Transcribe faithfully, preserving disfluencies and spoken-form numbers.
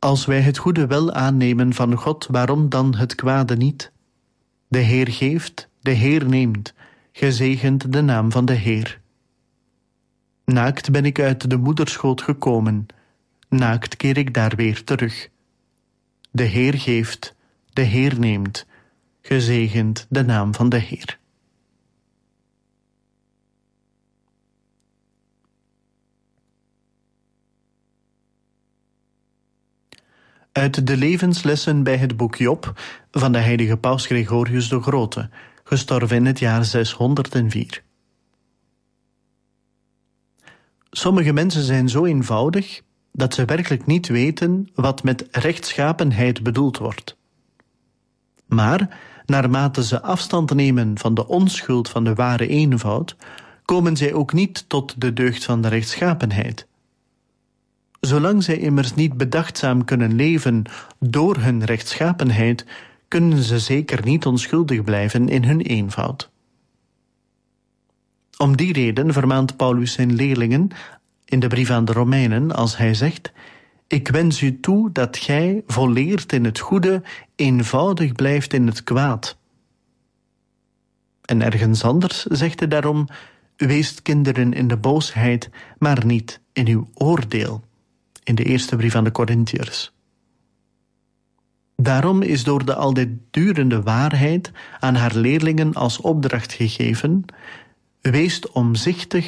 Als wij het goede wel aannemen van God, waarom dan het kwade niet? De Heer geeft, de Heer neemt, gezegend de naam van de Heer. Naakt ben ik uit de moederschoot gekomen, naakt keer ik daar weer terug. De Heer geeft, de Heer neemt, gezegend de naam van de Heer. Uit de levenslessen bij het boek Job van de heilige paus Gregorius de Grote, gestorven in het jaar zeshonderdvier. Sommige mensen zijn zo eenvoudig dat ze werkelijk niet weten wat met rechtschapenheid bedoeld wordt. Maar naarmate ze afstand nemen van de onschuld van de ware eenvoud, komen zij ook niet tot de deugd van de rechtschapenheid. Zolang zij immers niet bedachtzaam kunnen leven door hun rechtschapenheid, kunnen ze zeker niet onschuldig blijven in hun eenvoud. Om die reden vermaant Paulus zijn leerlingen in de brief aan de Romeinen als hij zegt: Ik wens u toe dat gij, volleerd in het goede, eenvoudig blijft in het kwaad. En ergens anders zegt hij daarom: Weest kinderen in de boosheid, maar niet in uw oordeel. In de eerste brief aan de Korintiërs. Daarom is door de altijd durende waarheid aan haar leerlingen als opdracht gegeven: Weest omzichtig